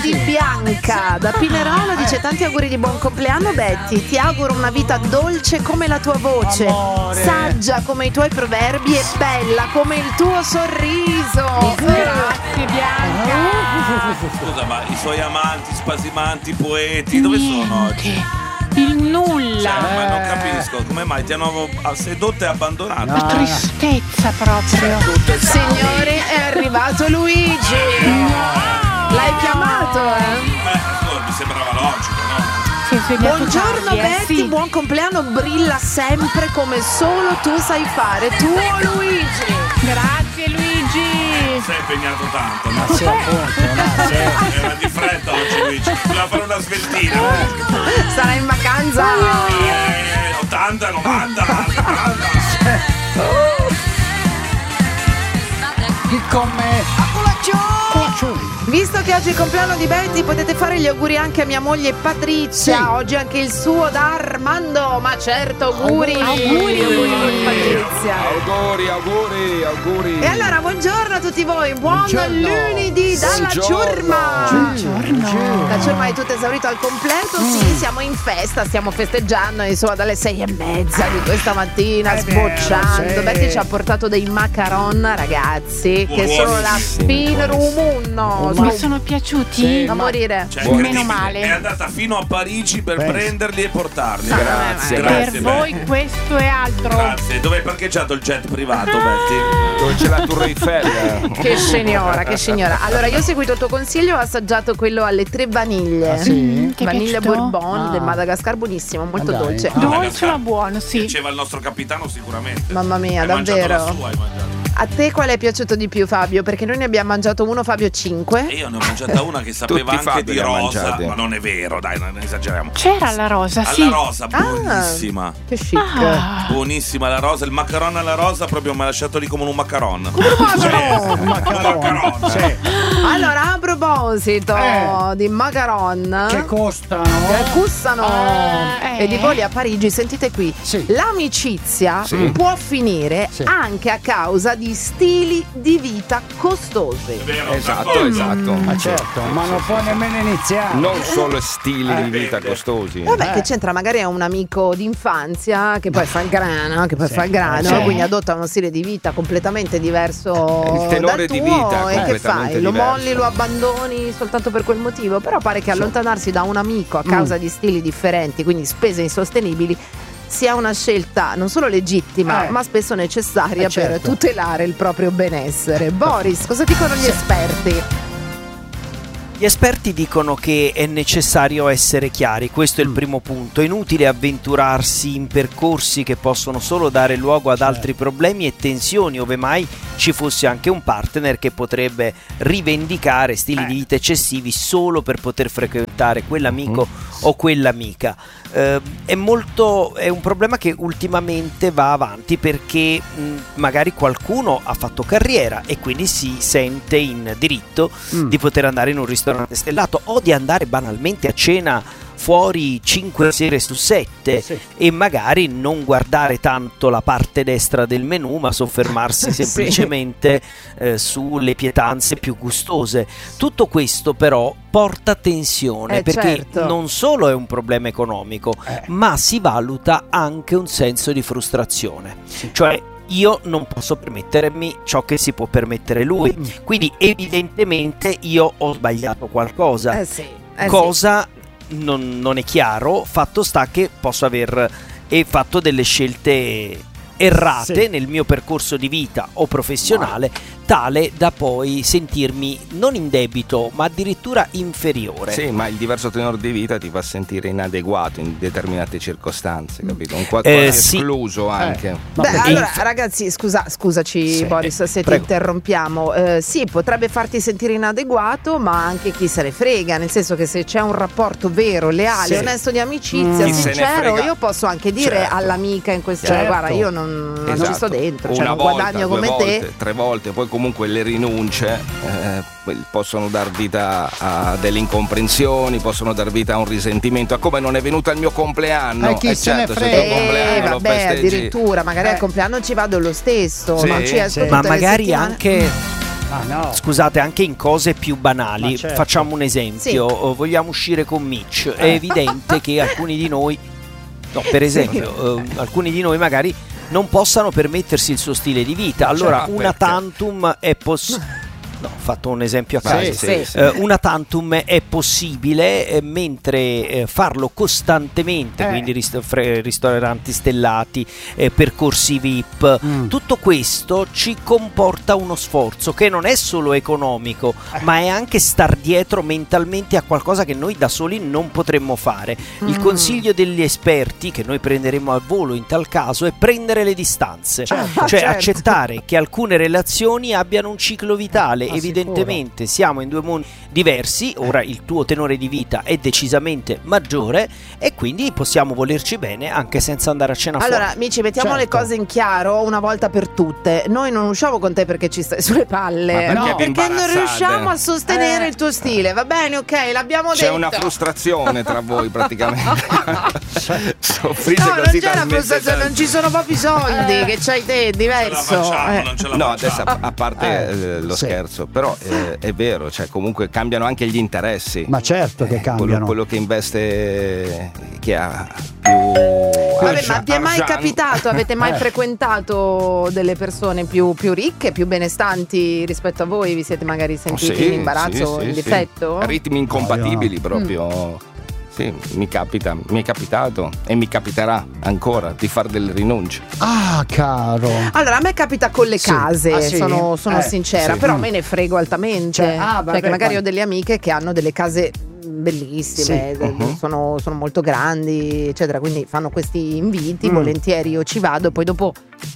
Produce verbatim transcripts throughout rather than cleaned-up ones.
di Bianca da Pinerolo dice: tanti auguri di buon compleanno Betty, ti auguro una vita dolce come la tua voce, amore, saggia come i tuoi proverbi e bella come il tuo sorriso. Grazie Bianca. Scusa, ma i suoi amanti, spasimanti, poeti, dove sono oggi? Il nulla. Cioè, ma non capisco come mai ti hanno sedotto e abbandonato. La tristezza proprio. Signori, è arrivato Luigi. L'hai chiamato, eh? Beh, scusa, mi sembrava logico, no? Si è svegliato Buongiorno tardi, eh, Betty, sì. buon compleanno, brilla sempre come solo tu sai fare. Tuo Luigi. Grazie Luigi. Si è impegnato tanto, no? Ma sì, appunto, ma sì. Era di fretta oggi Luigi, voleva fare una sveltina. Sarà in vacanza. Eh, ottanta, novanta, settanta. Chi con me? A colazione. Visto che oggi è il compleanno di Betty, potete fare gli auguri anche a mia moglie Patrizia. Sì. Oggi anche il suo da Armando. Ma certo, auguri. Auguri. Auguri, Patrizia. Auguri, auguri, auguri. E allora, buongiorno a tutti voi. Buon Buongiorno. lunedì dalla Buongiorno. ciurma. Buongiorno. La ciurma è tutta esaurita al completo. Sì, siamo in festa, stiamo festeggiando insomma dalle sei e mezza di questa mattina, È vero, sbocciando. sì. Betty ci ha portato dei macaron, ragazzi, che Buonissimi, sono la fin rumunno. Mi sono piaciuti? Sì. A morire. Cioè, Meno incredibile. male. È andata fino a Parigi per Penso. prenderli e portarli. Grazie, Per grazie. voi Betty. questo è altro. Grazie. Dove hai parcheggiato il jet privato, Betty? Dove c'è la Tour Eiffel? Che signora, che signora. Allora, io ho seguito il tuo consiglio, ho assaggiato quello alle tre vaniglie. Ah, sì? Ti è Vaniglia piaciuto? Bourbon Ah. del Madagascar, buonissimo, molto Ma dai. dolce. Ah. Dolce ma buono, sì. Diceva il nostro capitano sicuramente. Mamma mia, Hai mangiato davvero. la sua, hai mangiato. A te quale è piaciuto di più, Fabio? Perché noi ne abbiamo mangiato uno, Fabio cinque. E io ne ho mangiata una che sapeva Tutti anche Fabio di li ha rosa, mangiati. ma non è vero, dai, non esageriamo. C'era la rosa, Alla sì. rosa, Ah. buonissima. Che chic. Ah. Buonissima la rosa, il macaron alla rosa proprio mi ha lasciato lì come un macaron. macaron, un macaron. macaron. Sì. Allora, a proposito Eh. di macaron Che costano? che costano Eh. e di voli a Parigi, sentite qui, Sì. l'amicizia Sì. può finire Sì. anche a causa di stili di vita costosi. Vero, Esatto, d'accordo. esatto. Ma certo, ma non può nemmeno iniziare. Non solo stili Eh, di vita vede. costosi. Vabbè, Eh. che c'entra, magari è un amico d'infanzia che poi fa il grano, che poi Sì. fa il grano, Sì. quindi adotta uno stile di vita completamente diverso Il tenore dal di tuo, vita e che completamente fai? Lo diverso. molli, lo abbandoni soltanto per quel motivo? Però pare che allontanarsi da un amico a causa di stili differenti, quindi spese insostenibili, sia una scelta non solo legittima, Eh. ma spesso necessaria Eh, certo. per tutelare il proprio benessere. Boris, cosa dicono gli esperti? Gli esperti dicono che è necessario essere chiari, questo è il primo punto. È inutile avventurarsi in percorsi che possono solo dare luogo ad altri problemi e tensioni, ove mai ci fosse anche un partner che potrebbe rivendicare stili di vita eccessivi solo per poter frequentare quell'amico o quell'amica. Eh, è molto è un problema che ultimamente va avanti perché mh, magari qualcuno ha fatto carriera e quindi si sente in diritto Mm. di poter andare in un ristorante stellato o di andare banalmente a cena fuori cinque sere su sette Sì. e magari non guardare tanto la parte destra del menù ma soffermarsi Sì. semplicemente eh, sulle pietanze più gustose. Tutto questo però porta tensione Eh, perché certo. non solo è un problema economico Eh. ma si valuta anche un senso di frustrazione, cioè io non posso permettermi ciò che si può permettere lui, quindi evidentemente io ho sbagliato qualcosa. Eh sì, eh sì. Cosa non, non è chiaro, fatto sta che posso aver eh, fatto delle scelte errate Sì. nel mio percorso di vita o professionale, tale da poi sentirmi non in debito ma addirittura inferiore. Sì, ma il diverso tenore di vita ti fa sentire inadeguato in determinate circostanze, capito? Un qualcosa Eh, di sì. escluso anche. Beh, Vabbè. allora inf- ragazzi, scusa, scusaci Sì, Boris se prego. ti interrompiamo. Eh, sì, potrebbe farti sentire inadeguato, ma anche chi se ne frega, nel senso che se c'è un rapporto vero, leale, Sì. onesto di amicizia, Chi se ne sincero, frega. io posso anche dire Certo. all'amica in questa Certo. guarda, io non, non Esatto. ci sto dentro, cioè Una non volta, guadagno due come volte, te. tre volte, poi comunque le rinunce eh, possono dar vita a delle incomprensioni, possono dar vita a un risentimento, a come non è venuto al mio compleanno. Eh, chi se ne certo, se il frega. tuo Eh, compleanno lo vabbè, festeggi. addirittura, magari Eh. al compleanno ci vado lo stesso, Sì, non ci esco sì. tutte Ma le magari settimane. anche Ah, no. Scusate, anche in cose più banali. Ma certo. Facciamo un esempio. Oh, vogliamo uscire con Mitch. È evidente che alcuni di noi, no, per esempio, eh, alcuni di noi magari non possano permettersi il suo stile di vita. Allora, Cioè, una perché? tantum è possibile. No, ho fatto un esempio a Vai, caso. sì, sì. Eh, una tantum è possibile, eh, mentre eh, farlo costantemente, Eh. quindi rist- fre- ristoranti stellati, eh, percorsi V I P, Mm. tutto questo ci comporta uno sforzo che non è solo economico, ma è anche star dietro mentalmente a qualcosa che noi da soli non potremmo fare. Il Mm. consiglio degli esperti, che noi prenderemo al volo in tal caso, è prendere le distanze, Certo. cioè Certo. accettare che alcune relazioni abbiano un ciclo vitale. Ma Evidentemente siamo in due mondi diversi, ora il tuo tenore di vita è decisamente maggiore e quindi possiamo volerci bene anche senza andare a cena Allora, fuori. amici, mettiamo Certo. le cose in chiaro una volta per tutte. Noi non usciamo con te perché ci stai sulle palle, Ma perché no, vi perché non imbarazzate? riusciamo a sostenere Eh. il tuo stile. Va bene, ok, l'abbiamo C'è detto. una frustrazione tra voi praticamente. Soffrite No, non così c'è una talmente frustrazione, non tanto. ci sono proprio i soldi che c'hai te, è Non ce la diverso. facciamo, Eh. non ce la No, facciamo. adesso a, a parte Eh, eh, lo sì. scherzo, però eh, è vero, cioè comunque cambiano anche gli interessi. Ma certo che Eh, cambiano. Quello, quello che investe, che ha più. Vabbè, argent- ma vi è mai argent- capitato, avete mai Eh. frequentato delle persone più, più ricche, più benestanti rispetto a voi? Vi siete magari sentiti Sì, in imbarazzo, sì, in sì, difetto? sì. Ritmi incompatibili Mm. proprio. Sì, mi capita, mi è capitato e mi capiterà ancora di fare delle rinunce. Ah, caro. Allora, a me capita con le Sì. case, Ah, sì? sono, sono Eh, sincera, sì. però Mm. me ne frego altamente. Cioè, ah, Cioè, vabbè, che magari ma- ho delle amiche che hanno delle case bellissime, Sì. de- Mhm. sono, sono molto grandi, eccetera, quindi fanno questi inviti, Mm. volentieri io ci vado, poi dopo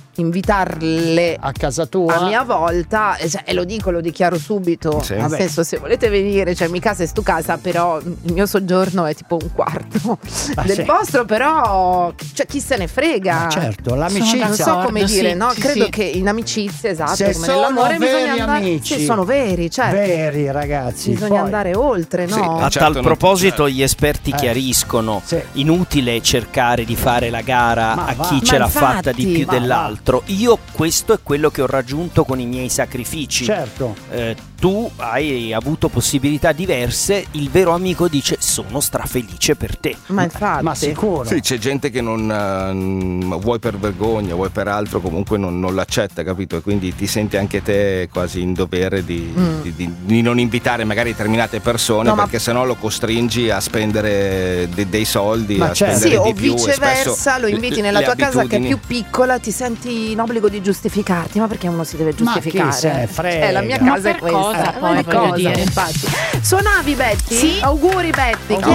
invitarle A casa tua. a mia volta, e cioè, e lo dico, lo dichiaro subito, Sì. nel Vabbè. senso, se volete venire, cioè mi casa è stu casa, però il mio soggiorno è tipo un quarto Ah, del sì. vostro, però cioè, chi se ne frega. Ma certo, Non l'amicizia. so come D'accordo, dire, sì, no? sì, Credo sì. che in amicizia, esatto, Se come sono nell'amore veri bisogna andare. amici. Sì, sono veri, certo. Veri ragazzi. Bisogna Poi- andare oltre, Sì, no? A certo, tal non- proposito, gli esperti Eh. chiariscono: Sì. inutile cercare di fare la gara Ma a va. chi Ma ce l'ha infatti, fatta di più ma dell'altro. Io questo è quello che ho raggiunto con i miei sacrifici. Certo. Eh, tu hai avuto possibilità diverse, il vero amico dice sono strafelice per te. Ma infatti. Ma sicuro. Sì, c'è gente che non eh, vuoi per vergogna, vuoi per altro, comunque non, non l'accetta, capito? E quindi ti senti anche te quasi in dovere di, Mm. di- di- di non invitare magari determinate persone, No, ma- perché sennò lo costringi a spendere de- dei soldi, Ma a certo. spendere Sì, di o più. e viceversa, spesso lo inviti le- nella le tua casa che è abitudini- più piccola, ti senti in obbligo di giustificarti. Ma perché uno si deve Ma chi giustificare? se ne frega? Eh, la mia Ma casa è per questa. cosa, Eh, poi, ma voglio cosa, dire. infatti. Suonavi, Betty? Sì. Auguri, Betty. Chi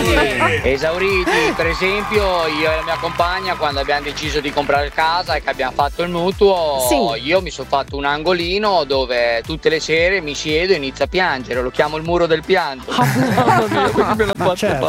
è? Esauriti, per esempio io e la mia compagna quando abbiamo deciso di comprare casa e che abbiamo fatto il mutuo, Sì. io mi sono fatto un angolino dove tutte le sere mi siedo e inizio a piangere, lo chiamo il muro del pianto. Mamma mia, perché me l'ha Ma fatta certo.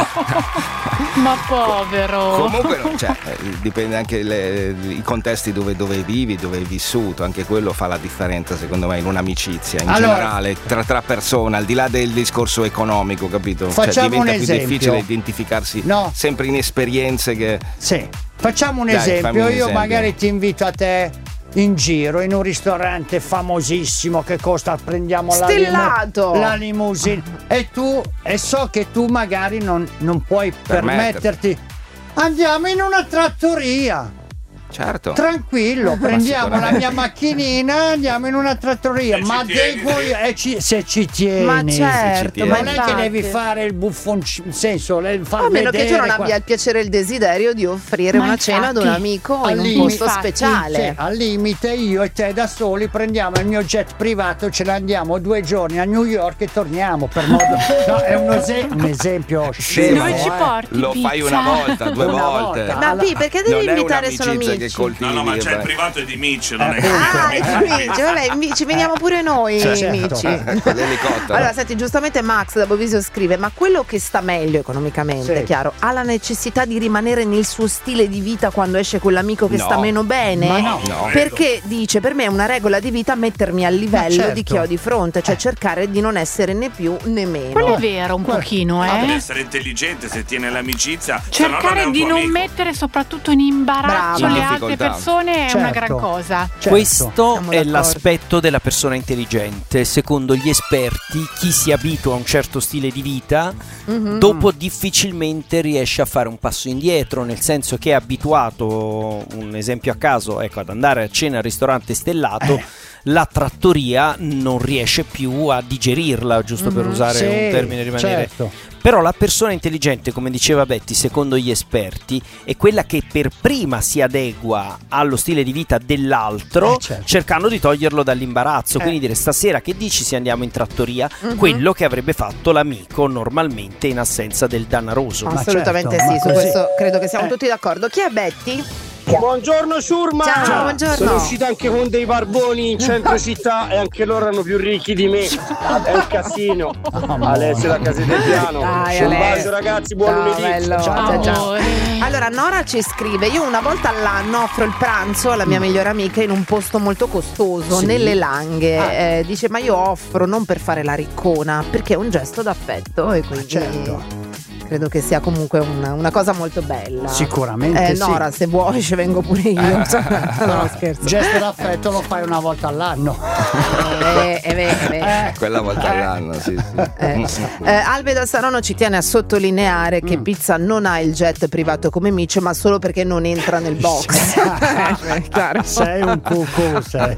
fare? Ma povero. Comunque no, cioè, eh, dipende anche le- i contesti dove, dove vivi, dove hai vissuto, anche quello fa la differenza secondo me in un'amicizia in Allora- generale tra, tra persone, al di là del discorso economico, capito? Cioè, Facciamo diventa un più esempio. difficile identificarsi No. sempre in esperienze che Sì. Facciamo un Dai, fammi esempio. un Io esempio. magari ti invito a te in giro in un ristorante famosissimo che costa, prendiamo la, Stellato. limu- la limousine e tu e so che tu magari non, non puoi permetterti. Andiamo in una trattoria. certo. Tranquillo, prendiamo la sicuramente. mia macchinina, andiamo in una trattoria, E ci ma tieni, devo sì. io- e ci- se ci tieni. Ma ci certo, tieni. ma non è che infatti. devi fare il buffoncino, nel senso, le- far A meno che tu vedere non qua- abbia il piacere e il desiderio di offrire Ma una cena ad un infatti, amico al in un limite- posto infatti, speciale. Sì, al limite io e te da soli prendiamo il mio jet privato, ce ne andiamo due giorni a New York e torniamo per modo. No, è un, ese- un esempio scemo. Dove ci eh. porti? Lo pizza? fai una volta, due Una volte. volta. Ma alla- Pi, perché Non devi è invitare solo un'amicizia che amici? coltivi. No, no, ma c'è il vai. privato di Mitch, non è Eh, Ah, Eh, i amici, vabbè, amici, veniamo pure noi, Certo. amici. Con l'elicottero. Allora, senti, giustamente Max da Bovisio scrive: ma quello che sta meglio economicamente, Sì. chiaro, ha la necessità di rimanere nel suo stile di vita quando esce quell'amico che No. sta meno bene? Ma no. No. Perché dice: per me è una regola di vita mettermi al livello certo. di chi ho di fronte, cioè Eh. cercare di non essere né più né meno. Quello è vero, un Quello- pochino, Ah, devi eh. essere intelligente se tiene l'amicizia. se no non è Cercare un di tuo non amico. mettere soprattutto in imbarazzo Brava. le altre difficoltà. persone è una gran Certo. cosa. Certo. Questo Siamo è d'accordo. l'aspetto della persona intelligente. Secondo gli esperti, chi si abitua a un certo stile di vita, Mhm. dopo difficilmente riesce a fare un passo indietro, nel senso che è abituato, un esempio a caso, ecco, ad andare a cena al ristorante stellato. La trattoria non riesce più a digerirla, giusto per Mhm. usare Sì, un termine rimanere. certo. Però la persona intelligente, come diceva Betty, secondo gli esperti, è quella che per prima si adegua allo stile di vita dell'altro, Eh, certo. cercando di toglierlo dall'imbarazzo. Eh. Quindi dire: stasera che dici se andiamo in trattoria? Mhm. Quello che avrebbe fatto l'amico normalmente in assenza del dannaroso. Ma Assolutamente certo, sì, ma su così- questo credo che siamo Eh. tutti d'accordo. Chi è Betty? Buongiorno Schurman! Ciao, buongiorno. Sono uscito anche con dei barboni in centro città e anche loro erano più ricchi di me. È un casino. Alessio da Casetepiano. Dai, Un Alessio. bacio ragazzi, buon Ciao, lunedì. bello. Ciao, ciao. Allora, Nora ci scrive: io una volta all'anno offro il pranzo alla mia migliore amica in un posto molto costoso, Sì. nelle Langhe. Ah. Eh, dice: ma io offro non per fare la riccona, perché è un gesto d'affetto e quindi certo. credo che sia comunque una, una cosa molto bella. Sicuramente Eh, sì. Nora, se vuoi ci vengo pure io. No, scherzo. Gesto d'affetto lo fai una volta all'anno. Eh, è vero, è vero. Quella volta all'anno, sì, sì. Eh, eh, Albe da Sarono ci tiene a sottolineare che Pizza non ha il jet privato come Micio, ma solo perché non entra nel box. Eh, chiaro. Sei un cucù, sei.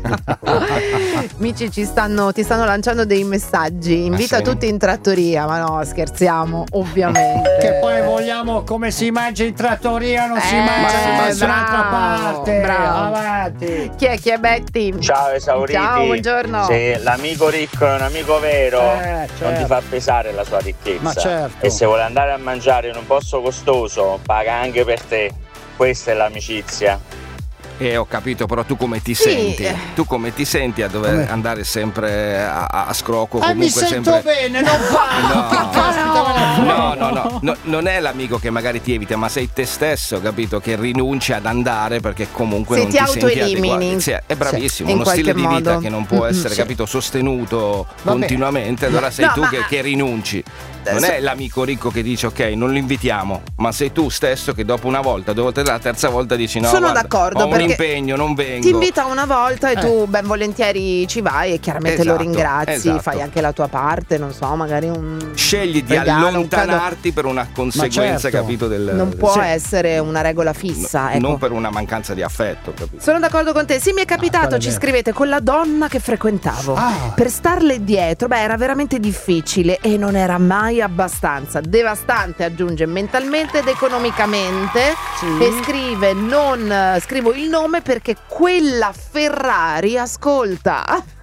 Mici ci stanno, ti stanno lanciando dei messaggi. Invita sì? tutti in trattoria, ma no, scherziamo, ovviamente. Che poi vogliamo come si mangia in trattoria, non si Eh, mangia in bravo, nessun'altra parte. bravo. Avanti. Chi è? Chi è Betty? Ciao esauriti. Ciao, buongiorno. Se l'amico ricco è un amico vero, Eh, non certo. ti fa pesare la sua ricchezza. Ma certo. E se vuole andare a mangiare in un posto costoso, paga anche per te. Questa è l'amicizia. E ho capito, però tu come ti Sì. senti? Tu come ti senti a dover Come? andare sempre a, a scrocco? Ah, mi Comunque sento sempre... bene, non parlo. No. Che caspita me ne frega. No, no, no, no, non è l'amico che magari ti evita, ma sei te stesso, capito? Che rinunci ad andare perché comunque Se non ti ti senti autoelimini. adeguato. Sì, è bravissimo, Sì, in uno stile qualche di vita modo. che non può Mm-mm, essere, sì. capito, sostenuto Vabbè. continuamente, allora sei No, tu ma- che, che rinunci. Non Adesso- è l'amico ricco che dice ok, non lo invitiamo, ma sei tu stesso che dopo una volta, due volte, la terza volta dici no, Sono guarda, d'accordo, ho un perché impegno, non vengo. Ti invita una volta e tu ben volentieri ci vai e chiaramente lo Esatto, ringrazi, esatto. fai anche la tua parte, non so, magari un Scegli di regalo, un allontanarti per una conseguenza, certo. capito? Del, cadeau. Non può Sì. essere una regola fissa, no, ecco. non per una mancanza di affetto, capito? Sono d'accordo con te. Sì, mi è capitato, quello è ci vero. scrivete, con la donna che frequentavo. Ah. Per starle dietro, beh, era veramente difficile e non era mai abbastanza. Devastante, aggiunge, mentalmente ed economicamente. Sì. E scrive, non eh, scrivo il nome perché quella Ferrari ascolta.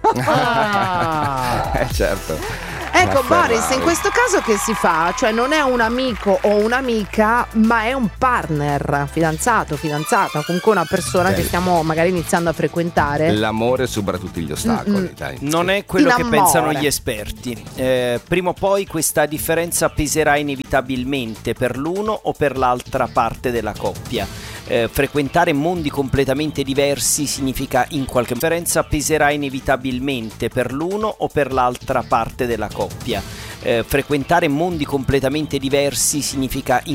Ah. Eh certo. Ecco La Boris, Ferrari. in questo caso che si fa? Cioè non è un amico o un'amica, ma è un partner, fidanzato, fidanzata, comunque una persona Bello. che stiamo magari iniziando a frequentare. L'amore supera tutti gli ostacoli, Mm-mm. dai. Non è quello In che amore. pensano gli esperti. Eh, prima o poi questa differenza peserà inevitabilmente per l'uno o per l'altra parte della coppia. Eh, frequentare mondi completamente diversi significa in qualche differenza peserà inevitabilmente per l'uno o per l'altra parte della coppia. Eh, frequentare mondi completamente diversi significa in